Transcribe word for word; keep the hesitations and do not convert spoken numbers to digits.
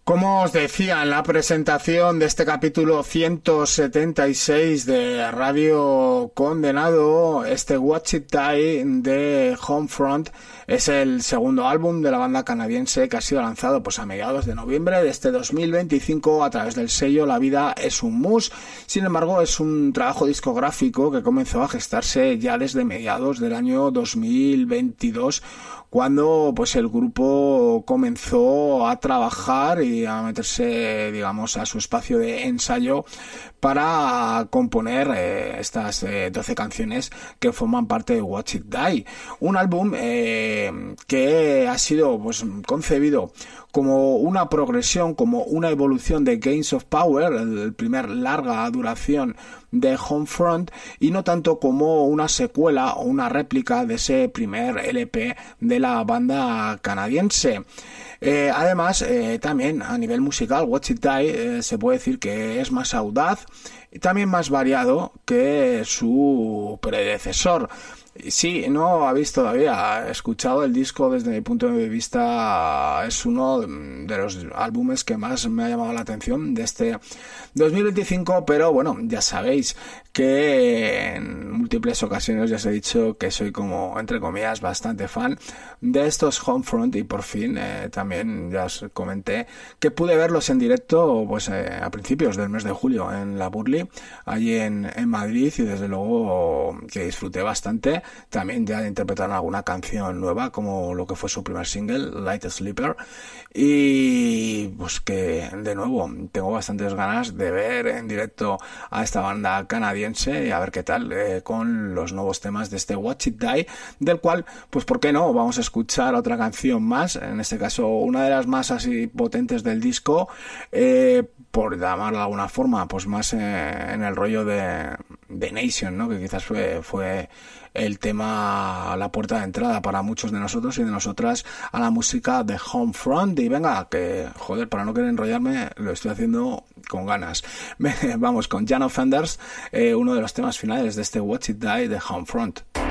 Como os decía en la presentación de este capítulo ciento setenta y seis de Radio Condenado, este Watch It Die de Homefront es el segundo álbum de la banda canadiense que ha sido lanzado pues a mediados de noviembre de este dos mil veinticinco a través del sello La Vida es un Mus. Sin embargo, es un trabajo discográfico que comenzó a gestarse ya desde mediados del año dos mil veintidós, cuando pues el grupo comenzó a trabajar y a meterse, digamos, a su espacio de ensayo para componer eh, estas eh, doce canciones que forman parte de Watch It Die, un álbum eh, que ha sido pues concebido como una progresión, como una evolución de Gains of Power, el primer larga duración de Homefront, y no tanto como una secuela o una réplica de ese primer L P de la banda canadiense. Eh, además, eh, también a nivel musical, Watch It Die eh, se puede decir que es más audaz y también más variado que su predecesor. Sí, no habéis todavía escuchado el disco. Desde mi punto de vista es uno de los álbumes que más me ha llamado la atención de este dos mil veinticinco, pero bueno, ya sabéis que en múltiples ocasiones ya os he dicho que soy, como entre comillas, bastante fan de estos Homefront, y por fin eh, también ya os comenté que pude verlos en directo pues eh, a principios del mes de julio en la Burley, allí en, en Madrid, y desde luego que disfruté bastante. También ya interpretaron alguna canción nueva, como lo que fue su primer single, Light Sleeper, y pues que de nuevo tengo bastantes ganas de ver en directo a esta banda canadiense y a ver qué tal eh, con los nuevos temas de este Watch It Die, del cual, pues por qué no, vamos a escuchar otra canción más, en este caso una de las más así potentes del disco, eh, por llamarla de alguna forma, pues más eh, en el rollo de, de Nation, ¿no? Que quizás fue, fue el tema a la puerta de entrada para muchos de nosotros y de nosotras a la música de Homefront. Y venga, que joder, para no querer enrollarme, lo estoy haciendo con ganas. Vamos con Jan Offenders, eh, uno de los temas finales de este Watch It Die de Homefront.